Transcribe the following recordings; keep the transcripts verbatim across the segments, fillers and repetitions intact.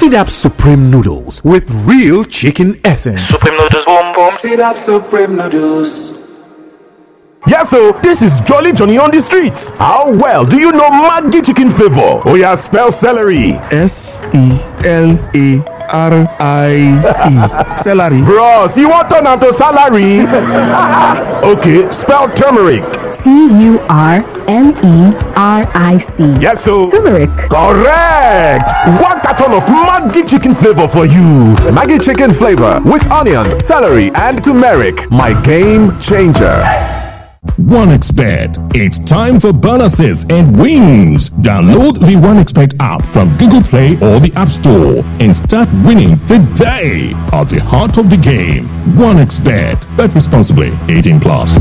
Sit Up Supreme Noodles with real chicken essence. Supreme Noodles, boom boom. Sit Up Supreme Noodles. Yes, so this is Jolly Johnny on the streets. How well do you know Maggi chicken flavor? Oh yeah, spell celery. S E L A R I E. Celery. Bros, you want to turn to salary? Okay, spell turmeric. T U R M E R I C. Yes, so turmeric. Correct. One carton of Maggi chicken flavor for you. Maggi chicken flavor with onions, celery, and turmeric. My game changer. OneXBet. It's time for bonuses and wins. Download the OneXBet app from Google Play or the App Store and start winning today. At the heart of the game, OneXBet. Bet responsibly. eighteen plus.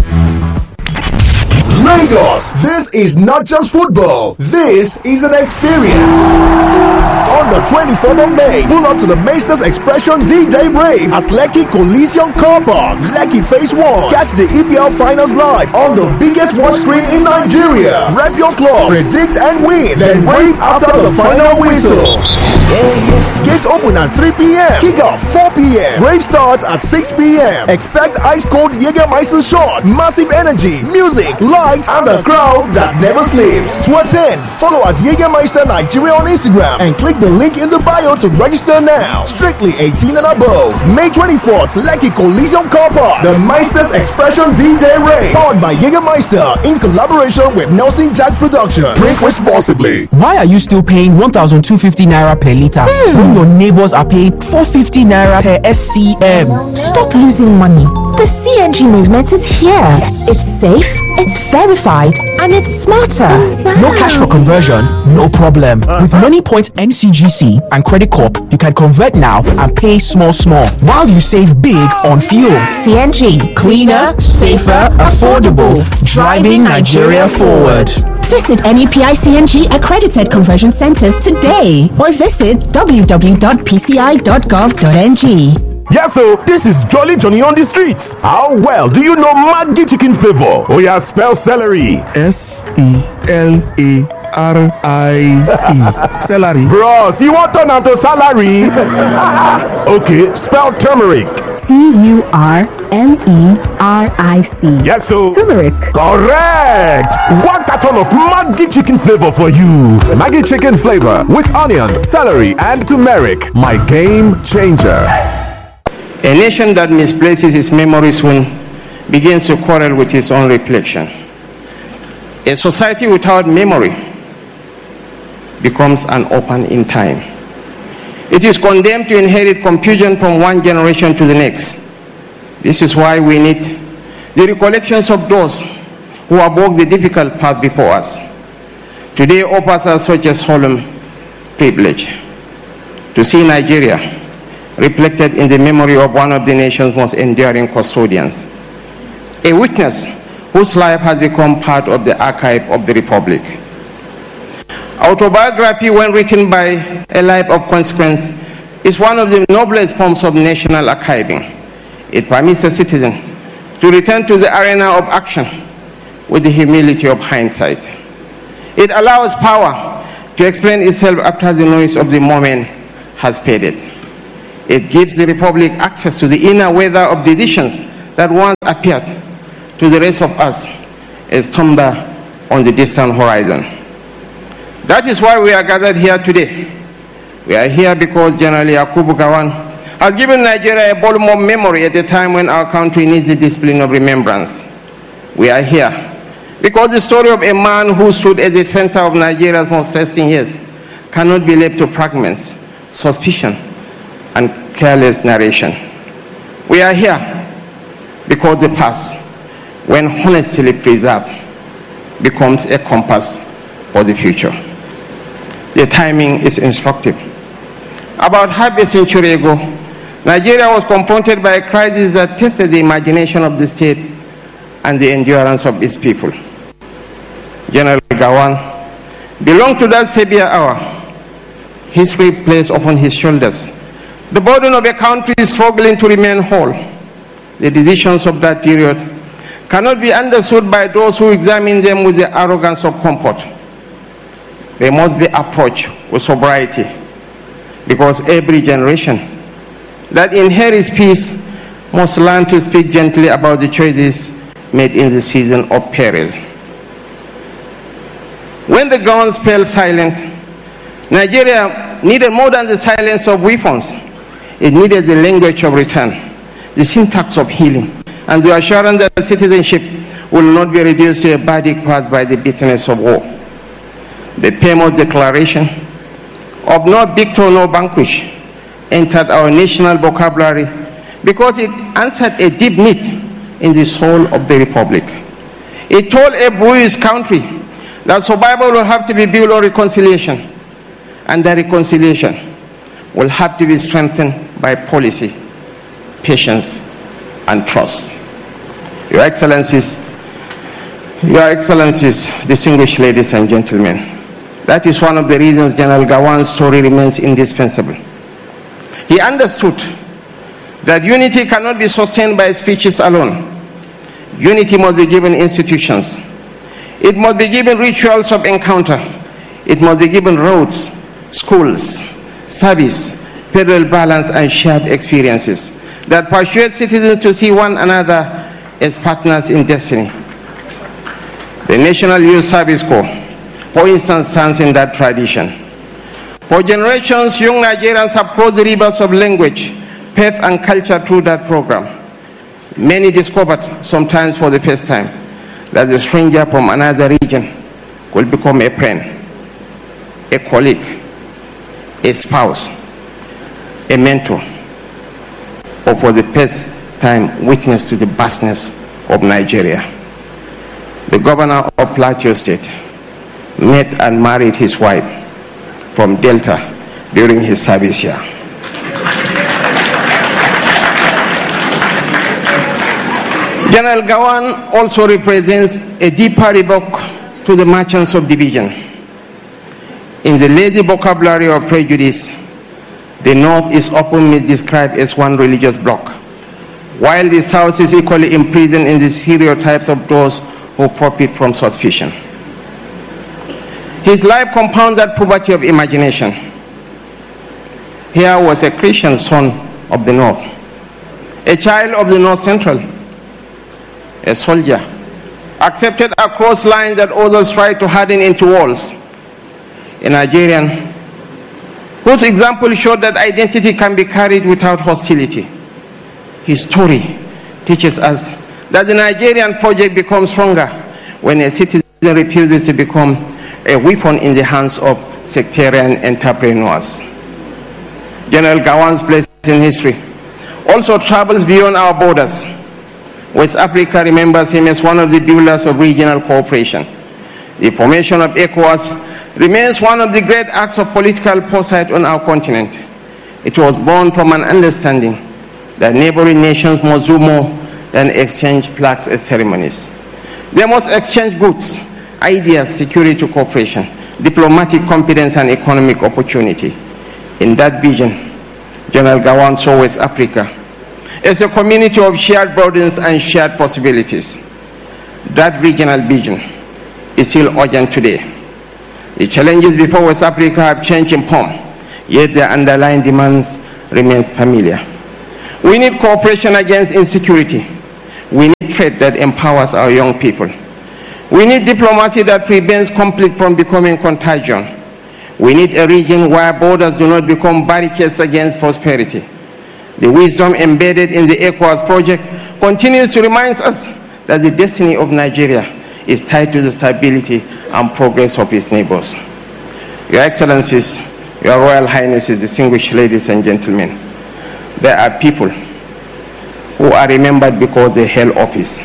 Lagos, this is not just football, this is an experience. On the twenty-fourth of May, pull up to the Masters Expression D-Day Rave at Lekki Coliseum Car Park, Lekki Phase one. Catch the E P L Finals live on the biggest watch screen in Nigeria. Rep your club, predict and win, then rave after the final whistle. Gates open at three p.m. Kickoff four p.m. Rave starts at six p.m. Expect ice-cold Jägermeister shots, massive energy, music, lights, and a crowd that never sleeps. To attend, follow at Jägermeister Nigeria on Instagram and click the link in the bio to register now. Strictly eighteen and above. May twenty-fourth, Lekki Coliseum Car Park. The Meisters Expression D-Day Rave. Powered by Jägermeister in collaboration with Nelson Jack Production. Drink responsibly. Why are you still paying one thousand two hundred fifty naira per litre hmm. when your neighbors are paying four hundred fifty naira per S C M? Stop losing money. The C N G movement is here. Yes. It's safe, it's verified, and it's smarter. Wow. No cash for conversion, no problem. Uh-huh. With MoneyPoint N C G C and Credit Corp, you can convert now and pay small, small, while you save big on fuel. C N G. Cleaner, safer, affordable. Driving Nigeria forward. Visit any P I C N G accredited conversion centers today or visit w w w dot p c i dot gov dot n g. Yes, so this is Jolly Johnny on the streets. How well do you know Maggi chicken flavor? Oh yeah, spell celery. S E L A R I E. Celery. Bros, you want to turn to salary? Okay, spell turmeric. T U R M E R I C. Yes, so turmeric. Correct. One carton of Maggi chicken flavor for you. Maggi chicken flavor with onions, celery, and turmeric. My game changer. A nation that misplaces its memory soon begins to quarrel with its own reflection. A society without memory becomes an orphan in time. It is condemned to inherit confusion from one generation to the next. This is why we need the recollections of those who have walked the difficult path before us. Today offers us such a solemn privilege to see Nigeria reflected in the memory of one of the nation's most enduring custodians, a witness whose life has become part of the archive of the Republic. Autobiography, when written by a life of consequence, is one of the noblest forms of national archiving. It permits a citizen to return to the arena of action with the humility of hindsight. It allows power to explain itself after the noise of the moment has faded. It gives the Republic access to the inner weather of decisions that once appeared to the rest of us as thunder on the distant horizon. That is why we are gathered here today. We are here because General Yakubu Gowon has given Nigeria a volume of memory at a time when our country needs the discipline of remembrance. We are here because the story of a man who stood at the center of Nigeria's most testing years cannot be left to fragments, suspicion, and careless narration. We are here because the past, when honestly preserved, becomes a compass for the future. The timing is instructive. About half a century ago, Nigeria was confronted by a crisis that tested the imagination of the state and the endurance of its people. General Gowon belonged to that severe hour. History placed upon his shoulders the burden of a country struggling to remain whole. The decisions of that period cannot be understood by those who examine them with the arrogance of comfort. They must be approached with sobriety, because every generation that inherits peace must learn to speak gently about the choices made in the season of peril. When the guns fell silent, Nigeria needed more than the silence of weapons. It needed the language of return, the syntax of healing, and the assurance that citizenship will not be reduced to a verdict passed by the bitterness of war. The famous declaration of no victor, no vanquish entered our national vocabulary because it answered a deep need in the soul of the Republic. It told a bruised country that survival will have to be built on reconciliation, and that reconciliation will have to be strengthened by policy, patience, and trust. Your Excellencies, Your Excellencies, distinguished ladies and gentlemen, that is one of the reasons General Gawan's story remains indispensable. He understood that unity cannot be sustained by speeches alone. Unity must be given institutions. It must be given rituals of encounter. It must be given roads, schools, service, federal balance, and shared experiences that persuade citizens to see one another as partners in destiny. The National Youth Service Corps, for instance, stands in that tradition. For generations, young Nigerians have crossed the rivers of language, faith, and culture through that program. Many discovered, sometimes for the first time, that a stranger from another region could become a friend, a colleague, a spouse, a mentor, or for the first time witness to the vastness of Nigeria. The governor of Plateau State met and married his wife from Delta during his service here. General Gawan also represents a deeper rebuke to the merchants of division. In the lazy vocabulary of prejudice, the North is often misdescribed as one religious bloc, while the South is equally imprisoned in the stereotypes of those who profit from suspicion. His life compounds that poverty of imagination. Here was a Christian son of the North, a child of the North Central, a soldier, accepted across lines that others tried to harden into walls, a Nigerian whose example showed that identity can be carried without hostility. His story teaches us that the Nigerian project becomes stronger when a citizen refuses to become a weapon in the hands of sectarian entrepreneurs. General Gawan's place in history also travels beyond our borders. West Africa remembers him as one of the builders of regional cooperation. The formation of ECOWAS remains one of the great acts of political foresight on our continent. It was born from an understanding that neighboring nations must do more than exchange flags and ceremonies. They must exchange goods, ideas, security cooperation, diplomatic competence, and economic opportunity. In that vision, General Gawan saw West Africa as a community of shared burdens and shared possibilities. That regional vision is still urgent today. The challenges before West Africa have changed in form, yet their underlying demands remain familiar. We need cooperation against insecurity. We need trade that empowers our young people. We need diplomacy that prevents conflict from becoming contagion. We need a region where borders do not become barricades against prosperity. The wisdom embedded in the ECOWAS project continues to remind us that the destiny of Nigeria is tied to the stability and progress of its neighbors. Your Excellencies, Your Royal Highnesses, distinguished ladies and gentlemen, there are people who are remembered because they held office.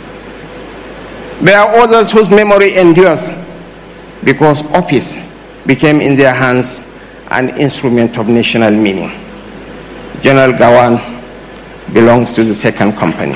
There are others whose memory endures because office became in their hands an instrument of national meaning. General Gawan belongs to the second company.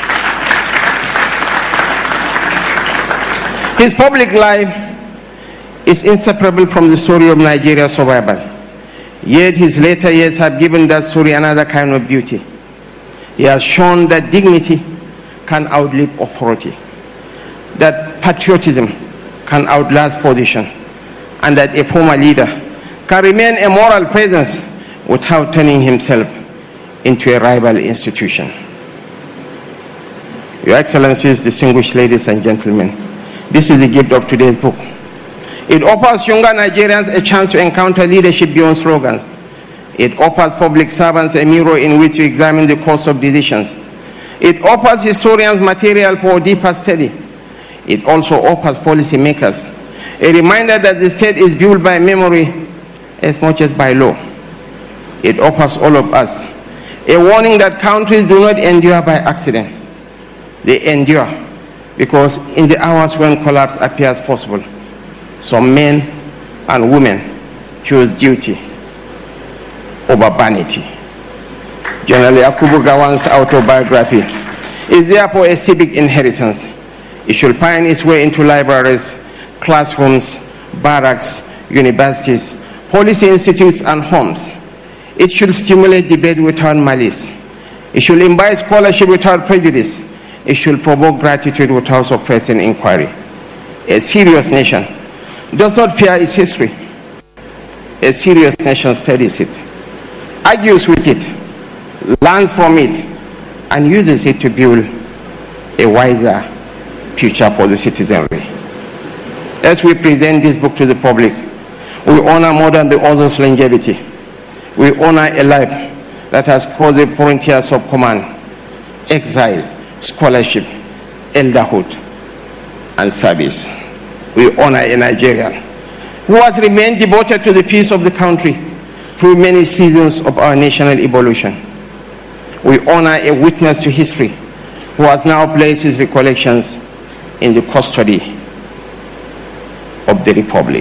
His public life is inseparable from the story of Nigeria's survival. Yet his later years have given that story another kind of beauty. He has shown that dignity can outlive authority, that patriotism can outlast position, and that a former leader can remain a moral presence without turning himself into a rival institution. Your Excellencies, distinguished ladies and gentlemen, this is the gift of today's book. It offers younger Nigerians a chance to encounter leadership beyond slogans. It offers public servants a mirror in which to examine the course of decisions. It offers historians material for deeper study. It also offers policymakers a reminder that the state is built by memory as much as by law. It offers all of us a warning that countries do not endure by accident. They endure because in the hours when collapse appears possible, some men and women choose duty over vanity. General Yakubu Gowon's autobiography is therefore a civic inheritance. It should find its way into libraries, classrooms, barracks, universities, policy institutes, and homes. It should stimulate debate without malice. It should imbibe scholarship without prejudice. It should provoke gratitude without suppressing inquiry. A serious nation does not fear its history. A serious nation studies it, argues with it, learns from it, and uses it to build a wiser future for the citizenry. As we present this book to the public, we honor more than the author's longevity. We honor a life that has crossed the frontiers of command, exile, scholarship, elderhood, and service. We honor a Nigerian who has remained devoted to the peace of the country through many seasons of our national evolution. We honor a witness to history who has now placed his recollections in the custody of the Republic.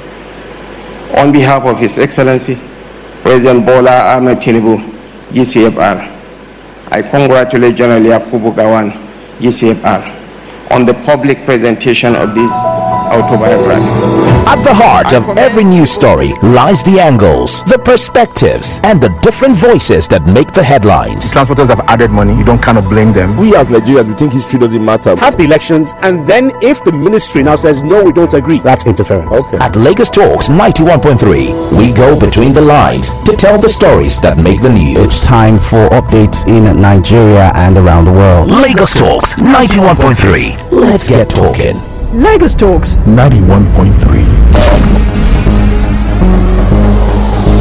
On behalf of His Excellency, President Bola Ahmed Tinubu, G C F R, I congratulate General Yakubu Gowon, G C F R, on the public presentation of this autobiography. At the heart of every news story lies the angles, the perspectives, and the different voices that make the headlines. Transporters have added money. You don't kind of blame them. We as Nigerians, we think history doesn't matter. Have the elections, and then if the ministry now says, no, we don't agree, that's interference. Okay. At Lagos Talks ninety-one point three, we go between the lines to tell the stories that make the news. It's time for updates in Nigeria and around the world. Lagos Talks ninety-one point three. Let's get talking. Lagos Talks ninety-one point three.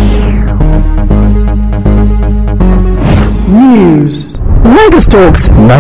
News. Lagos Talks